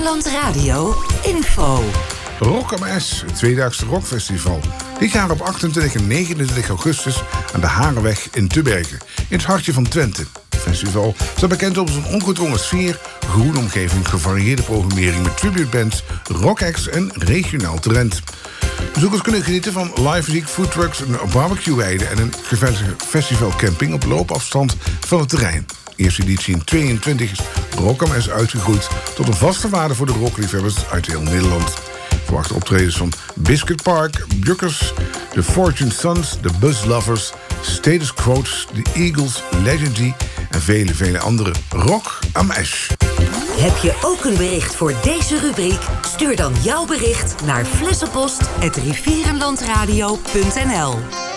Rivierenland Radio info. Rock am S, het tweedaagse rockfestival. Dit jaar op 28 en 29 augustus aan de Harenweg in Tubbergen, in het hartje van Twente. Het festival staat bekend om zijn ongedwongen sfeer, groene omgeving, gevarieerde programmering met tributebands, rockacts en regionaal talent. Bezoekers kunnen genieten van live muziek, foodtrucks, een barbecue-weide en een geveiligde festivalcamping op loopafstand van het terrein. Eerste editie in 22 is Rock am S uitgegroeid tot een vaste waarde voor de rockliefhebbers uit heel Nederland. Verwacht optredens van Biscuit Park, Bjukkers, The Fortune Sons, The Buzz Lovers, Status Quotes, The Eagles, Legendary en vele andere. Rock am S. Heb je ook een bericht voor deze rubriek? Stuur dan jouw bericht naar flessenpost@rivierenlandradio.nl.